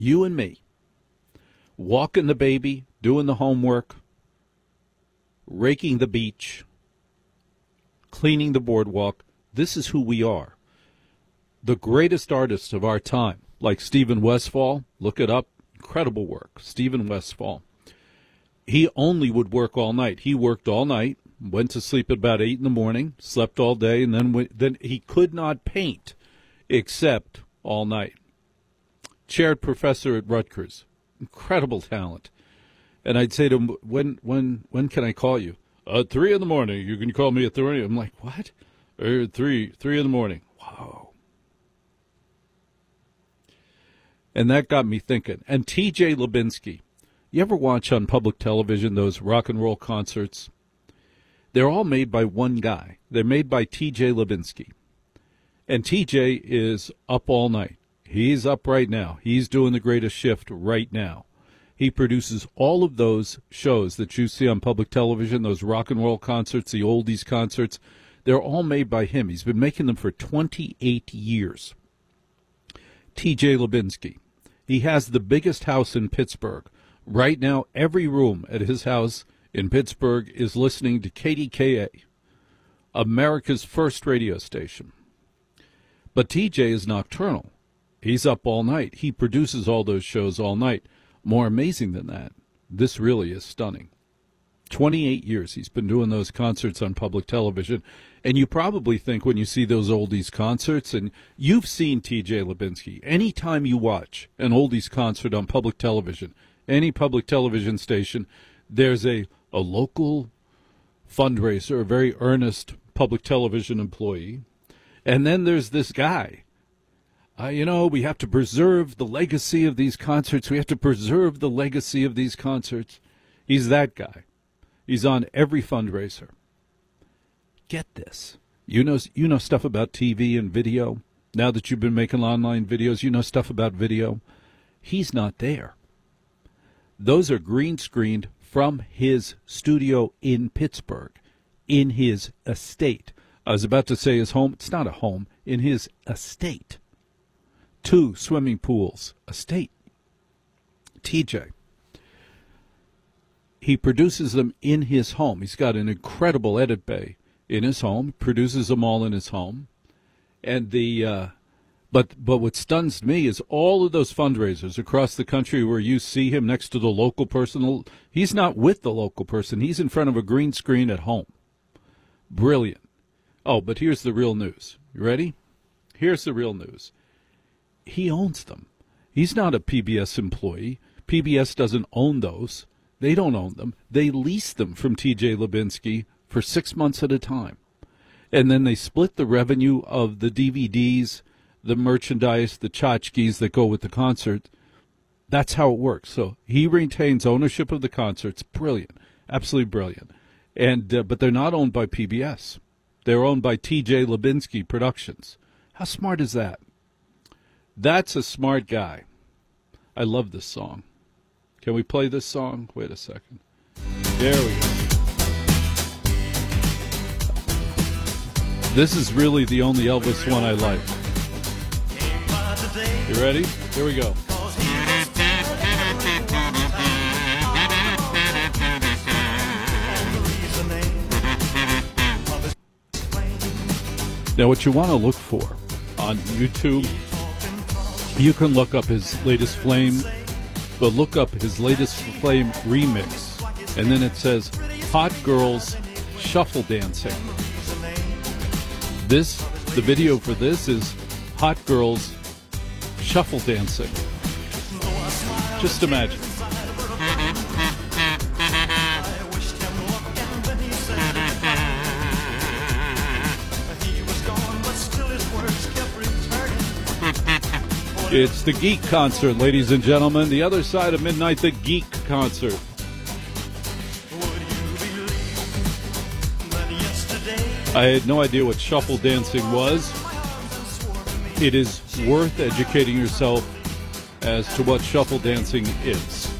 you and me, walking the baby, doing the homework, raking the beach, cleaning the boardwalk. This is who we are. The greatest artists of our time, like Stephen Westfall, look it up, incredible work, Stephen Westfall. He only would work all night. He worked all night, went to sleep at about 8 in the morning, slept all day, and then he could not paint except all night. Chaired professor at Rutgers, incredible talent. And I'd say to him, when can I call you? 3 in the morning. You can call me at 3. I'm like, what? 3 in the morning. Wow. And that got me thinking. And T.J. Lubinsky, you ever watch on public television those rock and roll concerts? They're all made by one guy. They're made by T.J. Lubinsky. And T.J. is up all night. He's up right now. He's doing the greatest shift right now. He produces all of those shows that you see on public television, those rock and roll concerts, the oldies concerts. They're all made by him. He's been making them for 28 years. T.J. Lubinsky. He has the biggest house in Pittsburgh. Right now, every room at his house in Pittsburgh is listening to KDKA, America's first radio station. But TJ is nocturnal. He's up all night. He produces all those shows all night. More amazing than that, this really is stunning. 28 years he's been doing those concerts on public television. And you probably think when you see those oldies concerts, and you've seen T.J. Lubinsky, anytime you watch an oldies concert on public television, any public television station, there's a local fundraiser, a very earnest public television employee. And then there's this guy. We have to preserve the legacy of these concerts. We have to preserve the legacy of these concerts. He's that guy. He's on every fundraiser. Get this. You know stuff about TV and video. Now that you've been making online videos, you know stuff about video. He's not there. Those are green screened from his studio in Pittsburgh, in his estate. I was about to say his home. It's not a home. In his estate. 2 swimming pools. Estate. TJ. He produces them in his home. He's got an incredible edit bay in his home. Produces them all in his home. And but what stuns me is all of those fundraisers across the country where you see him next to the local person. He's not with the local person. He's in front of a green screen at home. Brilliant. Oh, but here's the real news. You ready? Here's the real news. He owns them. He's not a PBS employee. PBS doesn't own those. They don't own them. They lease them from T.J. Lubinsky for 6 months at a time. And then they split the revenue of the DVDs, the merchandise, the tchotchkes that go with the concert. That's how it works. So he retains ownership of the concerts. Brilliant. Absolutely brilliant. And but they're not owned by PBS. They're owned by T.J. Lubinsky Productions. How smart is that? That's a smart guy. I love this song. Can we play this song? Wait a second. There we go. This is really the only Elvis one I like. You ready? Here we go. Now, what you want to look for on YouTube, you can look up his latest Flame, but look up his latest Flame remix, and then it says Hot Girls Shuffle Dancing. The video for this is Hot Girls Shuffle Dancing. Just imagine. It's the Geek Concert, ladies and gentlemen. The other side of midnight, the Geek Concert. I had no idea what shuffle dancing was. It is worth educating yourself as to what shuffle dancing is.